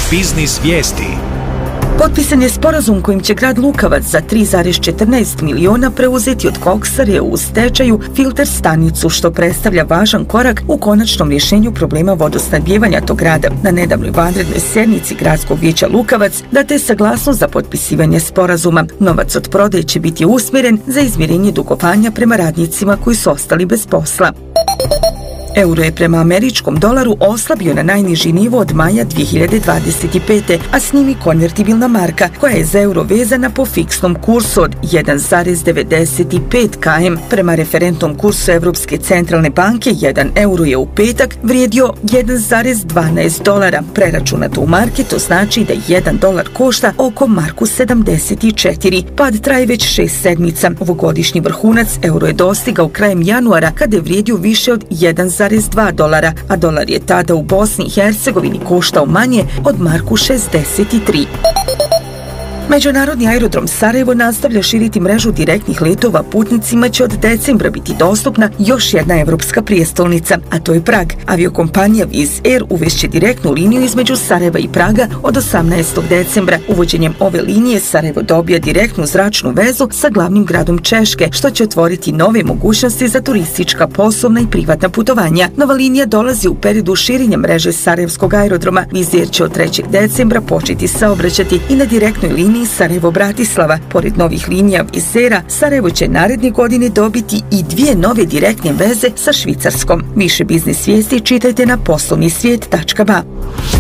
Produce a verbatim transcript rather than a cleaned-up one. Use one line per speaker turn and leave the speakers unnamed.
Biznis vijesti.
Potpisan je sporazum kojim će grad Lukavac za tri zarez četrnaest miliona preuzeti od Koksare u stečaju filter stanicu, što predstavlja važan korak u konačnom rješenju problema vodosnabdijevanja tog grada. Na nedavnoj vanrednoj sjednici Gradskog vijeća Lukavac data je saglasnost za potpisivanje sporazuma. Novac od prodaje će biti usmjeren za izmirenje dugovanja prema radnicima koji su ostali bez posla. Euro je prema američkom dolaru oslabio na najniži nivo od maja dvije hiljade dvadeset pete. a s njim i konvertibilna marka, koja je za euro vezana po fiksnom kursu od jedan zarez devedeset pet km. Prema referentnom kursu Europske centralne banke, jedan euro je u petak vrijedio jedan zarez dvanaest dolara. Preračunato u marke, to znači da jedan dolar košta oko marku sedamdeset četiri. Pad traje već šest sedmica. Ovogodišnji vrhunac euro je dostigao krajem januara, kada je vrijedio više od jedan zarez dva dolara, a dolar je tada u Bosni i Hercegovini koštao manje od marku šezdeset tri. Međunarodni aerodrom Sarajevo nastavlja širiti mrežu direktnih letova. Putnicima će od decembra biti dostupna još jedna evropska prijestolnica, a to je Prag. Aviokompanija Wizz Air uvešće direktnu liniju između Sarajeva i Praga od osamnaestog decembra. Uvođenjem ove linije Sarajevo dobija direktnu zračnu vezu sa glavnim gradom Češke, što će otvoriti nove mogućnosti za turistička, poslovna i privatna putovanja. Nova linija dolazi u periodu širenja mreže Sarajevskog aerodroma. Wizz Air će od trećeg decembra početi saobraćati i na direktnoj liniji Sarajevo-Bratislava. Pored novih linija Wizz Aira, Sarajevo će naredne godine dobiti i dvije nove direktne veze sa Švicarskom. Više biznis vijesti čitajte na poslovni svijet tačka ba.